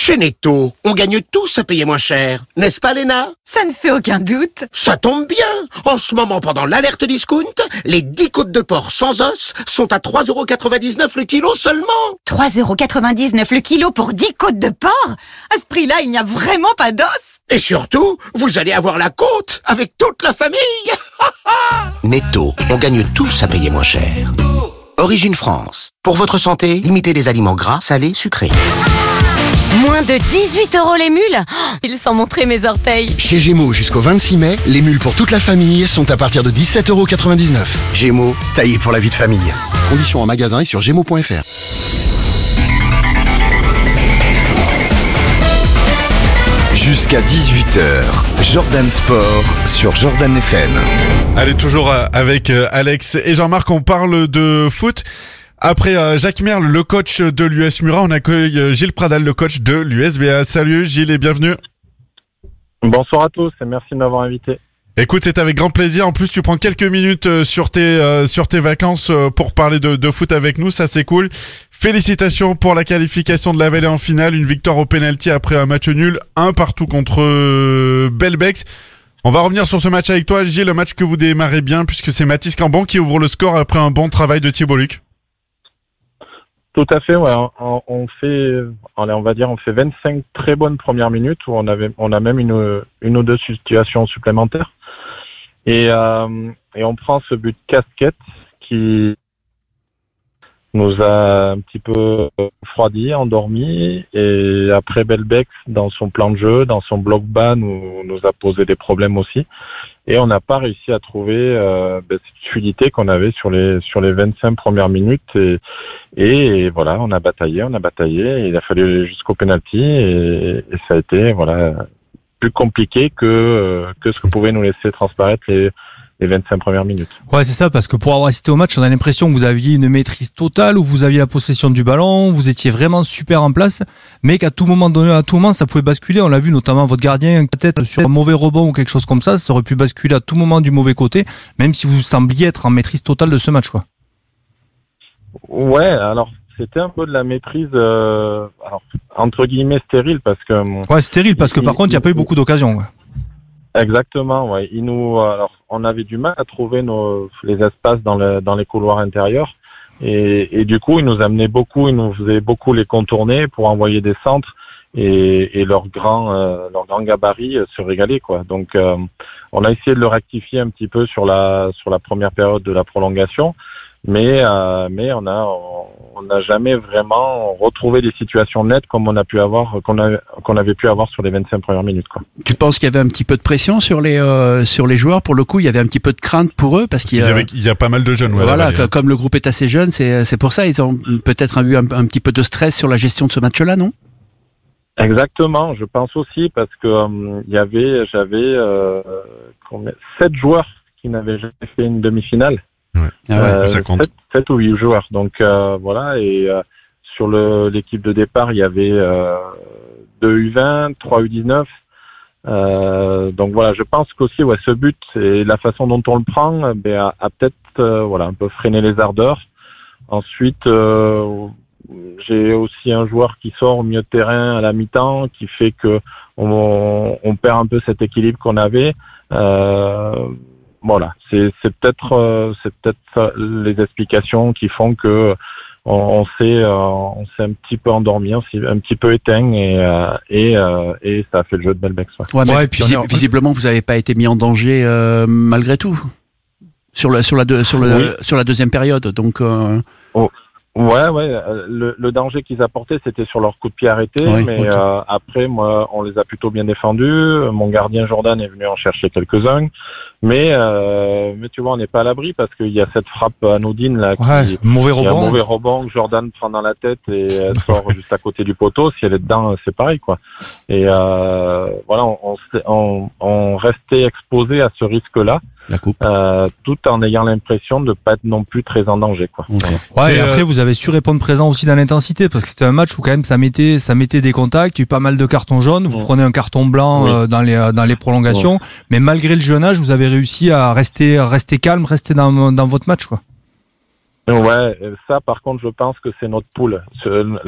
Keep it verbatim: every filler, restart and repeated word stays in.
Chez Netto, on gagne tous à payer moins cher. N'est-ce pas, Léna? Ça ne fait aucun doute. Ça tombe bien. En ce moment, pendant l'alerte discount, les dix côtes de porc sans os sont à trois euros quatre-vingt-dix-neuf le kilo seulement. trois euros quatre-vingt-dix-neuf le kilo pour dix côtes de porc? À ce prix-là, il n'y a vraiment pas d'os. Et surtout, vous allez avoir la côte avec toute la famille. Netto, on gagne tous à payer moins cher. Origine France. Pour votre santé, limitez les aliments gras, salés, sucrés. Moins de dix-huit euros les mules? Oh, ils sont montrés mes orteils. Chez Gémeaux, jusqu'au vingt-six mai, les mules pour toute la famille sont à partir de dix-sept euros quatre-vingt-dix-neuf. Gémeaux, taillés pour la vie de famille. Conditions en magasin et sur gémeaux point f r. Jusqu'à dix-huit heures, Jordan Sport sur Jordan F M. Allez, toujours avec Alex et Jean-Marc, on parle de foot. Après Jacques Merle, le coach de l'U S Murat, on accueille Gilles Pradal, le coach de l'U S B A. Salut Gilles et bienvenue. Bonsoir à tous et merci de m'avoir invité. Écoute, c'est avec grand plaisir. En plus, tu prends quelques minutes sur tes euh, sur tes vacances pour parler de, de foot avec nous. Ça, c'est cool. Félicitations pour la qualification de la Vallée en finale. Une victoire au pénalty après un match nul, un partout contre euh, Belbex. On va revenir sur ce match avec toi, Gilles. Le match que vous démarrez bien puisque c'est Mathis Camban qui ouvre le score après un bon travail de Thibaut Luc. Tout à fait, ouais. On, on fait, on va dire, on fait vingt-cinq très bonnes premières minutes où on avait, on a même une, une ou deux situations supplémentaires. Et, euh, et on prend ce but casquette qui nous a un petit peu refroidi, endormi. Et après, Belbex, dans son plan de jeu, dans son bloc bas, nous, nous a posé des problèmes aussi. Et on n'a pas réussi à trouver euh, ben, cette fluidité qu'on avait sur les sur les vingt-cinq premières minutes. Et, et voilà, on a bataillé, on a bataillé. Et il a fallu aller jusqu'au penalty et, et ça a été voilà plus compliqué que que ce que pouvaient nous laisser transparaître les les vingt-cinq premières minutes. Ouais, c'est ça, parce que pour avoir assisté au match, on a l'impression que vous aviez une maîtrise totale, où vous aviez la possession du ballon, vous étiez vraiment super en place, mais qu'à tout moment donné, à tout moment, ça pouvait basculer. On l'a vu notamment votre gardien, peut-être sur un mauvais rebond ou quelque chose comme ça, ça aurait pu basculer à tout moment du mauvais côté, même si vous sembliez être en maîtrise totale de ce match, quoi. Ouais, alors c'était un peu de la maîtrise, euh, alors, entre guillemets stérile, parce que. Ouais, stérile, parce que par il, contre, il n'y a pas eu beaucoup d'occasions. Ouais. Exactement, ouais. Il nous, alors, on avait du mal à trouver nos, les espaces dans, le, dans les couloirs intérieurs. Et, et du coup, ils nous amenaient beaucoup, ils nous faisaient beaucoup les contourner pour envoyer des centres et, et leur grand, euh, leur grand gabarit euh, se régaler, quoi. Donc, euh, on a essayé de le rectifier un petit peu sur la, sur la première période de la prolongation. Mais, euh, mais on a, on n'a jamais vraiment retrouvé des situations nettes comme on a pu avoir, qu'on a, qu'on avait pu avoir sur les vingt-cinq premières minutes, quoi. Tu penses qu'il y avait un petit peu de pression sur les, euh, sur les joueurs? Pour le coup, il y avait un petit peu de crainte pour eux parce qu'il y a, il y, avait, il y a pas mal de jeunes. Ouais, voilà, là, comme le groupe est assez jeune, c'est, c'est pour ça ils ont peut-être eu un, un petit peu de stress sur la gestion de ce match-là, non? Exactement, je pense aussi parce que euh, il y avait, j'avais euh, combien, sept joueurs qui n'avaient jamais fait une demi-finale. Ouais. Ah ouais, euh, ça compte. sept ou huit joueurs. Donc euh, voilà, et euh, sur le, l'équipe de départ, il y avait euh, deux U vingt, trois U dix-neuf. Euh, donc voilà, je pense qu'aussi ouais, ce but et la façon dont on le prend ben, a, a peut-être euh, voilà, un peu freiné les ardeurs. Ensuite, euh, j'ai aussi un joueur qui sort au milieu de terrain à la mi-temps, qui fait que on, on perd un peu cet équilibre qu'on avait. Euh, Voilà, c'est, c'est peut-être, euh, c'est peut-être ça, les explications qui font que on, on s'est, euh, on s'est un petit peu endormi, on s'est un petit peu éteint et euh, et euh, et ça a fait le jeu de Belbex. Ouais. Ouais, mais ouais, et puis visi- visiblement vous n'avez pas été mis en danger euh, malgré tout sur la sur la deux, sur le oui. sur la deuxième période, donc. Euh... Oh. Ouais, ouais. Le, le danger qu'ils apportaient, c'était sur leur coup de pied arrêté, oui, mais okay. euh, après, moi, on les a plutôt bien défendus. Mon gardien Jordan est venu en chercher quelques-uns, mais euh, mais tu vois, on n'est pas à l'abri parce qu'il y a cette frappe anodine là, ouais, qui, mauvais qui rebond, un mauvais rebond que Jordan prend dans la tête et elle sort juste à côté du poteau. Si elle est dedans, c'est pareil, quoi. Et euh, voilà, on, on, on, on restait exposé à ce risque-là. La coupe. Euh, tout en ayant l'impression de pas être non plus très en danger, quoi. Okay. Ouais, et après vous avez su répondre présent aussi dans l'intensité parce que c'était un match où quand même ça mettait ça mettait des contacts, il y a eu pas mal de cartons jaunes, vous ouais. prenez un carton blanc oui. euh, dans les dans les prolongations, ouais. mais malgré le jeune âge, vous avez réussi à rester rester calme, rester dans dans votre match, quoi. Ouais, ça par contre je pense que c'est notre poule.